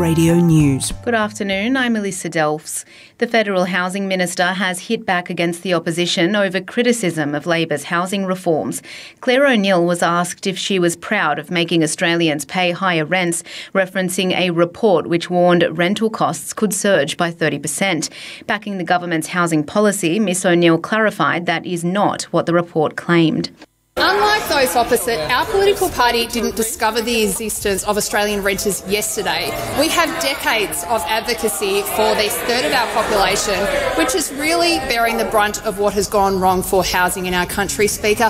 Radio News. Good afternoon, I'm Melissa Delfs. The Federal Housing Minister has hit back against the opposition over criticism of Labor's housing reforms. Claire O'Neill was asked if she was proud of making Australians pay higher rents, referencing a report which warned rental costs could surge by 30%. Backing the government's housing policy, Miss O'Neill clarified that is not what the report claimed. Unlike those opposite, our political party didn't discover the existence of Australian renters yesterday. We have decades of advocacy for this third of our population, which is really bearing the brunt of what has gone wrong for housing in our country, Speaker.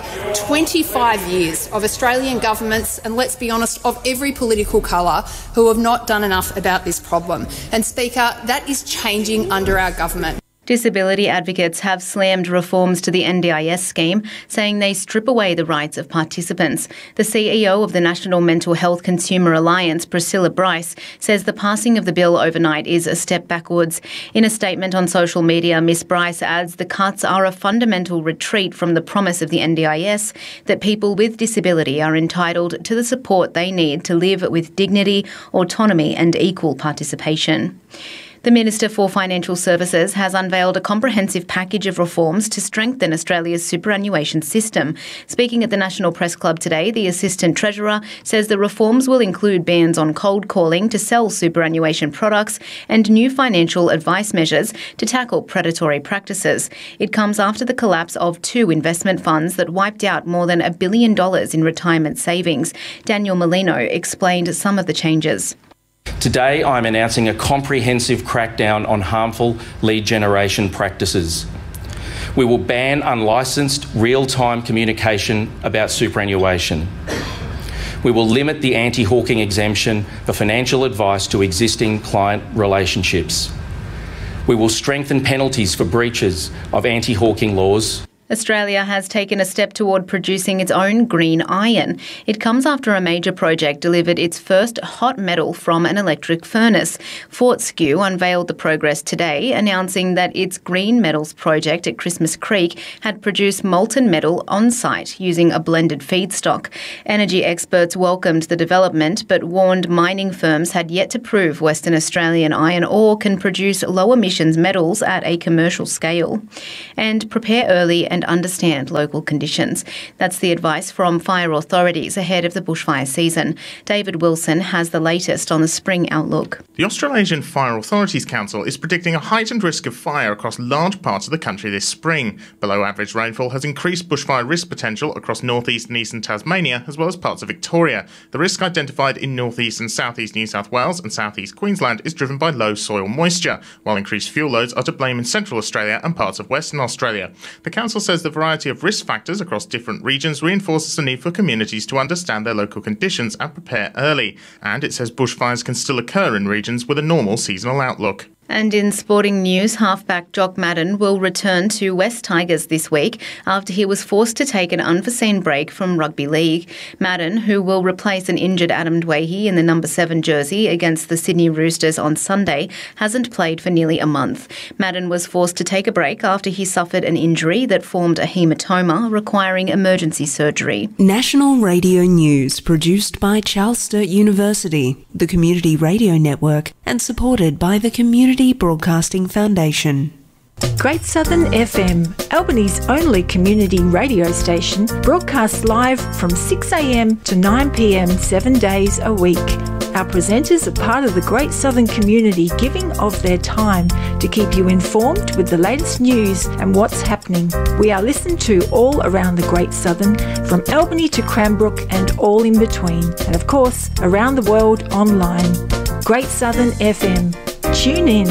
25 years of Australian governments, and let's be honest, of every political colour, who have not done enough about this problem. And Speaker, that is changing under our government. Disability advocates have slammed reforms to the NDIS scheme, saying they strip away the rights of participants. The CEO of the National Mental Health Consumer Alliance, Priscilla Bryce, says the passing of the bill overnight is a step backwards. In a statement on social media, Ms Bryce adds the cuts are a fundamental retreat from the promise of the NDIS that people with disability are entitled to the support they need to live with dignity, autonomy and equal participation. The Minister for Financial Services has unveiled a comprehensive package of reforms to strengthen Australia's superannuation system. Speaking at the National Press Club today, the Assistant Treasurer says the reforms will include bans on cold calling to sell superannuation products and new financial advice measures to tackle predatory practices. It comes after the collapse of two investment funds that wiped out more than $1 billion in retirement savings. Daniel Molino explained some of the changes. Today, I'm announcing a comprehensive crackdown on harmful lead generation practices. We will ban unlicensed real-time communication about superannuation. We will limit the anti-hawking exemption for financial advice to existing client relationships. We will strengthen penalties for breaches of anti-hawking laws. Australia has taken a step toward producing its own green iron. It comes after a major project delivered its first hot metal from an electric furnace. Fortescue unveiled the progress today, announcing that its green metals project at Christmas Creek had produced molten metal on-site using a blended feedstock. Energy experts welcomed the development but warned mining firms had yet to prove Western Australian iron ore can produce low emissions metals at a commercial scale. And prepare early and understand local conditions. That's the advice from fire authorities ahead of the bushfire season. David Wilson has the latest on the spring outlook. The Australasian Fire Authorities Council is predicting a heightened risk of fire across large parts of the country this spring. Below average rainfall has increased bushfire risk potential across northeast and eastern Tasmania as well as parts of Victoria. The risk identified in northeast and southeast New South Wales and southeast Queensland is driven by low soil moisture, while increased fuel loads are to blame in Central Australia and parts of Western Australia. The council says the variety of risk factors across different regions reinforces the need for communities to understand their local conditions and prepare early. And it says bushfires can still occur in regions with a normal seasonal outlook. And in sporting news, halfback Jock Madden will return to West Tigers this week after he was forced to take an unforeseen break from rugby league. Madden, who will replace an injured Adam Dwayhe in the number 7 jersey against the Sydney Roosters on Sunday, hasn't played for nearly a month. Madden was forced to take a break after he suffered an injury that formed a haematoma requiring emergency surgery. National Radio News, produced by Charles Sturt University, the Community Radio Network, and supported by the Community Broadcasting Foundation. Great Southern FM, Albany's only community radio station, broadcasts live from 6 a.m. to 9 p.m. 7 days a week. Our presenters are part of the Great Southern community, giving of their time to keep you informed with the latest news and what's happening. We are listened to all around the Great Southern, from Albany to Cranbrook and all in between, and of course around the world online. Great Southern FM. Tune in.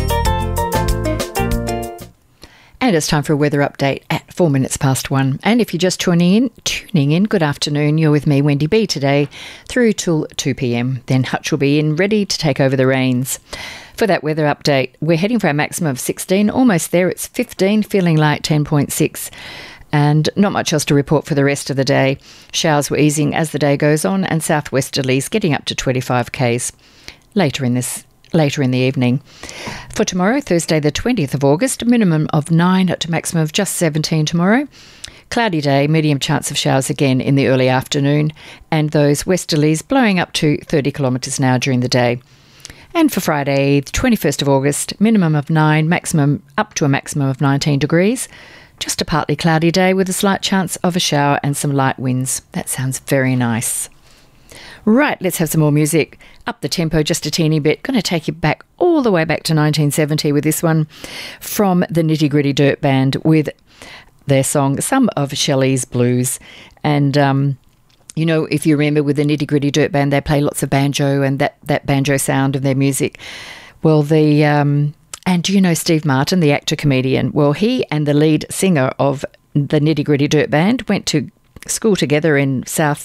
And it's time for a weather update at 4 minutes past 1. And if you're just tuning in, good afternoon. You're with me, Wendy B, today through till 2 p.m. Then Hutch will be in ready to take over the reins. For that weather update, we're heading for a maximum of 16. Almost there, it's 15, feeling like 10.6. And not much else to report for the rest of the day. Showers were easing as the day goes on, and southwesterlies getting up to 25 k's later in the evening. For tomorrow, Thursday the 20th of August, a minimum of 9 to maximum of just 17 tomorrow. Cloudy day, medium chance of showers again in the early afternoon, and those westerlies blowing up to 30 kilometres an hour during the day. And for Friday, the 21st of August, minimum of 9, maximum up to a maximum of 19 degrees. Just a partly cloudy day with a slight chance of a shower and some light winds. That sounds very nice. Right, let's have some more music. Up the tempo just a teeny bit. Going to take you back all the way back to 1970 with this one from the Nitty Gritty Dirt Band with their song Some of Shelley's Blues. And you know, if you remember with the Nitty Gritty Dirt Band, they play lots of banjo and that banjo sound of their music. Well, and do you know Steve Martin, the actor-comedian? Well, he and the lead singer of the Nitty Gritty Dirt Band went to school together in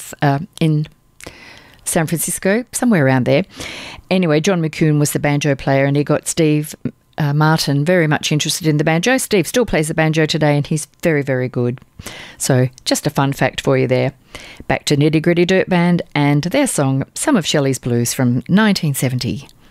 San Francisco, somewhere around there. Anyway, John McCune was the banjo player and he got Steve Martin very much interested in the banjo. Steve still plays the banjo today and he's very, very good. So just a fun fact for you there. Back to Nitty Gritty Dirt Band and their song Some of Shelley's Blues from 1970.